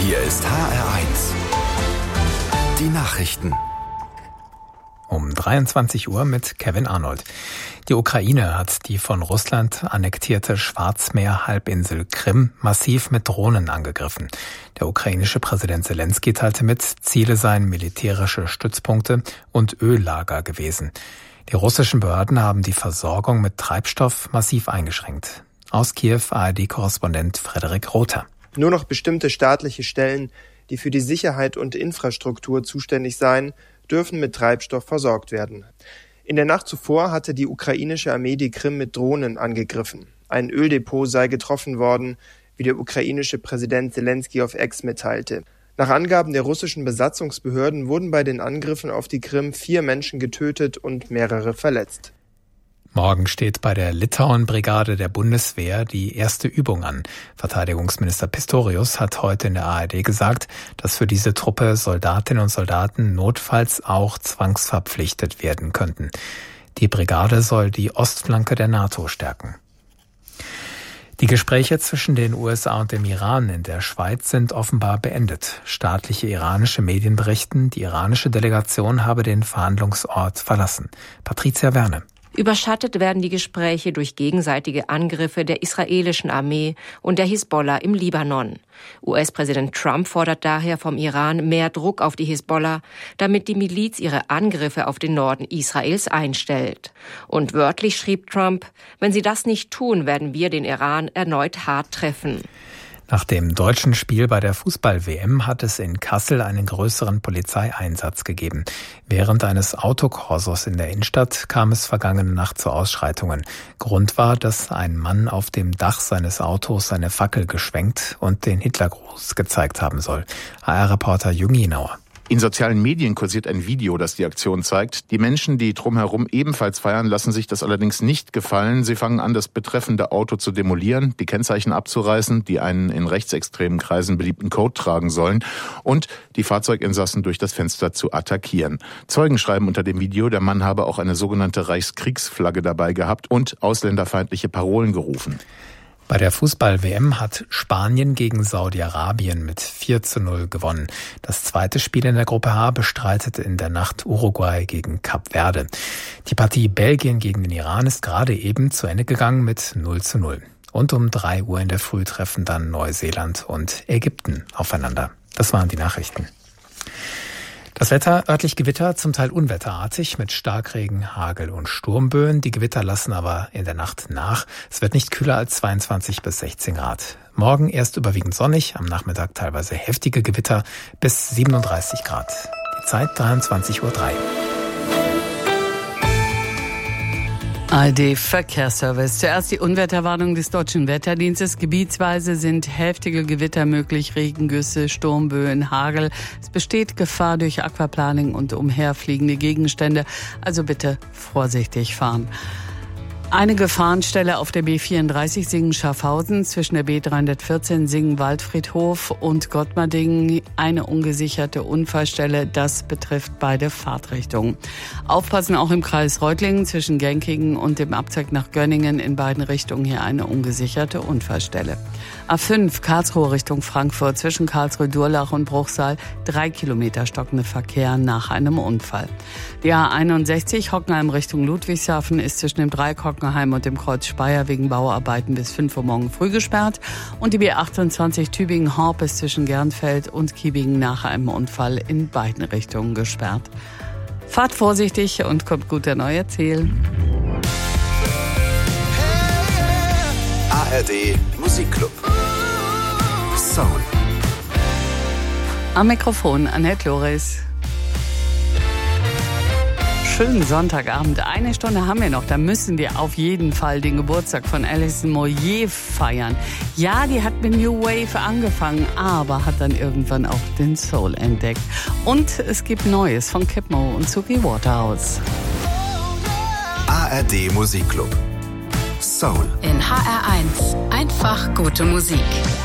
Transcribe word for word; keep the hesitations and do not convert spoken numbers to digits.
Hier ist H R eins. Die Nachrichten. Um dreiundzwanzig Uhr mit Kevin Arnold. Die Ukraine hat die von Russland annektierte Schwarzmeer-Halbinsel Krim massiv mit Drohnen angegriffen. Der ukrainische Präsident Selenskyj teilte mit, Ziele seien militärische Stützpunkte und Öllager gewesen. Die russischen Behörden haben die Versorgung mit Treibstoff massiv eingeschränkt. Aus Kiew A R D-Korrespondent Frederik Rother. Nur noch bestimmte staatliche Stellen, die für die Sicherheit und Infrastruktur zuständig seien, dürfen mit Treibstoff versorgt werden. In der Nacht zuvor hatte die ukrainische Armee die Krim mit Drohnen angegriffen. Ein Öldepot sei getroffen worden, wie der ukrainische Präsident Selenskyj auf X mitteilte. Nach Angaben der russischen Besatzungsbehörden wurden bei den Angriffen auf die Krim vier Menschen getötet und mehrere verletzt. Morgen steht bei der Litauen-Brigade der Bundeswehr die erste Übung an. Verteidigungsminister Pistorius hat heute in der A R D gesagt, dass für diese Truppe Soldatinnen und Soldaten notfalls auch zwangsverpflichtet werden könnten. Die Brigade soll die Ostflanke der NATO stärken. Die Gespräche zwischen den U S A und dem Iran in der Schweiz sind offenbar beendet. Staatliche iranische Medien berichten, die iranische Delegation habe den Verhandlungsort verlassen. Patricia Werne. Überschattet werden die Gespräche durch gegenseitige Angriffe der israelischen Armee und der Hisbollah im Libanon. U S-Präsident Trump fordert daher vom Iran mehr Druck auf die Hisbollah, damit die Miliz ihre Angriffe auf den Norden Israels einstellt. Und wörtlich schrieb Trump, wenn sie das nicht tun, werden wir den Iran erneut hart treffen. Nach dem deutschen Spiel bei der Fußball-W M hat es in Kassel einen größeren Polizeieinsatz gegeben. Während eines Autokorsos in der Innenstadt kam es vergangene Nacht zu Ausschreitungen. Grund war, dass ein Mann auf dem Dach seines Autos seine Fackel geschwenkt und den Hitlergruß gezeigt haben soll. H R-Reporter Jürgen Jenauer. In sozialen Medien kursiert ein Video, das die Aktion zeigt. Die Menschen, die drumherum ebenfalls feiern, lassen sich das allerdings nicht gefallen. Sie fangen an, das betreffende Auto zu demolieren, die Kennzeichen abzureißen, die einen in rechtsextremen Kreisen beliebten Code tragen sollen, und die Fahrzeuginsassen durch das Fenster zu attackieren. Zeugen schreiben unter dem Video, der Mann habe auch eine sogenannte Reichskriegsflagge dabei gehabt und ausländerfeindliche Parolen gerufen. Bei der Fußball-W M hat Spanien gegen Saudi-Arabien mit vier zu null gewonnen. Das zweite Spiel in der Gruppe H bestreitet in der Nacht Uruguay gegen Kap Verde. Die Partie Belgien gegen den Iran ist gerade eben zu Ende gegangen mit null zu null. Und um drei Uhr in der Früh treffen dann Neuseeland und Ägypten aufeinander. Das waren die Nachrichten. Das Wetter, örtlich Gewitter, zum Teil unwetterartig mit Starkregen, Hagel und Sturmböen. Die Gewitter lassen aber in der Nacht nach. Es wird nicht kühler als zweiundzwanzig bis sechzehn Grad. Morgen erst überwiegend sonnig, am Nachmittag teilweise heftige Gewitter bis siebenunddreißig Grad. Die Zeit dreiundzwanzig Uhr drei. A R D-Verkehrsservice. Zuerst die Unwetterwarnung des Deutschen Wetterdienstes. Gebietsweise sind heftige Gewitter möglich, Regengüsse, Sturmböen, Hagel. Es besteht Gefahr durch Aquaplaning und umherfliegende Gegenstände. Also bitte vorsichtig fahren. Eine Gefahrenstelle auf der B vierunddreißig Singen-Schaffhausen zwischen der B dreihundertvierzehn Singen-Waldfriedhof und Gottmardingen. Eine ungesicherte Unfallstelle, das betrifft beide Fahrtrichtungen. Aufpassen auch im Kreis Reutlingen zwischen Genkingen und dem Abzweig nach Gönningen, in beiden Richtungen hier eine ungesicherte Unfallstelle. A fünf Karlsruhe Richtung Frankfurt zwischen Karlsruhe-Durlach und Bruchsal, drei Kilometer stockender Verkehr nach einem Unfall. Die A einundsechzig Hockenheim Richtung Ludwigshafen ist zwischen dem Dreieck Hockenheim und dem Kreuz Speyer wegen Bauarbeiten bis fünf Uhr morgen früh gesperrt. Und die B achtundzwanzig Tübingen-Horb ist zwischen Gernfeld und Kiebingen nach einem Unfall in beiden Richtungen gesperrt. Fahrt vorsichtig und kommt gut der neue Ziel. A R D Musikclub. Soul. Am Mikrofon Annette Loris. Schönen Sonntagabend. Eine Stunde haben wir noch. Da müssen wir auf jeden Fall den Geburtstag von Alison Moyet feiern. Ja, die hat mit New Wave angefangen, aber hat dann irgendwann auch den Soul entdeckt. Und es gibt Neues von Kid Mo und Suki Waterhouse. A R D Musikclub. Soul. In H R eins. Einfach gute Musik.